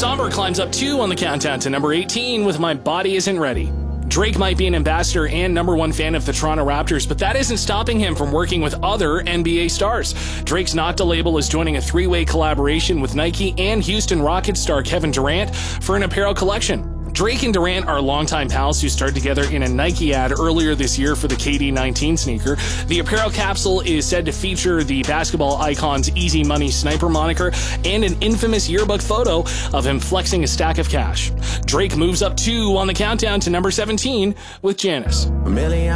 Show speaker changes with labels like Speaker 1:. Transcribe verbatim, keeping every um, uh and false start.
Speaker 1: Somber climbs up two on the countdown to number eighteen with My Body Isn't Ready. Drake might be an ambassador and number one fan of the Toronto Raptors, but that isn't stopping him from working with other N B A stars. Drake's Nocta label is joining a three-way collaboration with Nike and Houston Rockets star Kevin Durant for an apparel collection. Drake and Durant are longtime pals who starred together in a Nike ad earlier this year for the K D nineteen sneaker. The apparel capsule is said to feature the basketball icon's Easy Money Sniper moniker and an infamous yearbook photo of him flexing a stack of cash. Drake moves up two on the countdown to number seventeen with Janice.